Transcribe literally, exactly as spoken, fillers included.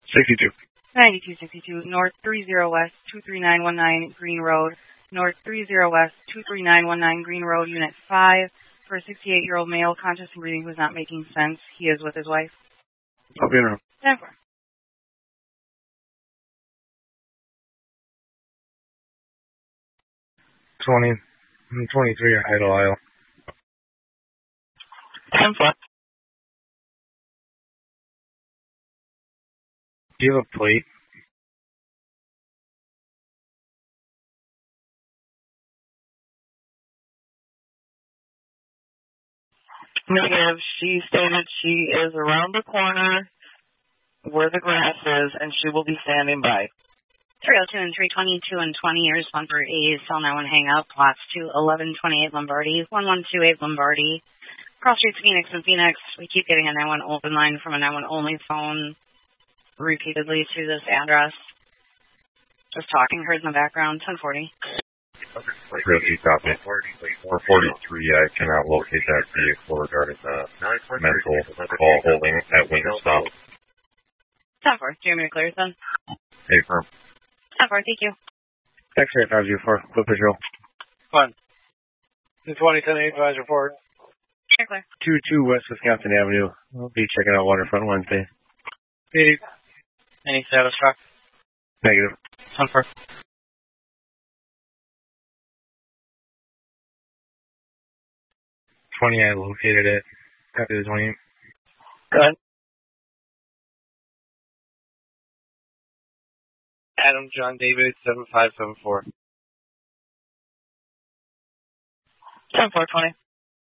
sixty-two. ninety-two sixty-two, North thirty West, two three nine one nine Green Road. North thirty West, two three nine one nine Green Road, Unit five. For a sixty-eight-year-old male, conscious and breathing, who is not making sense. He is with his wife. I'll be in room. ten four. twenty. twenty-three, Idle Isle. ten four. Do you have a plate? Negative. She stated she is around the corner where the grass is, and she will be standing by. three oh two and three twenty-two and twenty years, one for A, cell nine one hang up, plots two eleven twenty-eight Lombardi, one one two eight Lombardi. Cross streets Phoenix and Phoenix. We keep getting a nine one open line from a nine one only phone repeatedly to this address. Just talking, heard in the background, ten forty. Real G copy. four forty-three, I cannot locate that vehicle regarding the mental call holding at Wingstop. ten four, do you want me to clear then? Hey, firm. ten four, thank you. X-ray five zero four, Quick Patrol. Fun. two twenty, ten eight, advise report. Clear, clear. two two West Wisconsin Avenue. I'll be checking out Waterfront Wednesday. Eighty. Any status truck? Negative. ten four. twenty, I located it. Copy the twenty. Go ahead. Adam John David, seven five seven four. ten four twenty.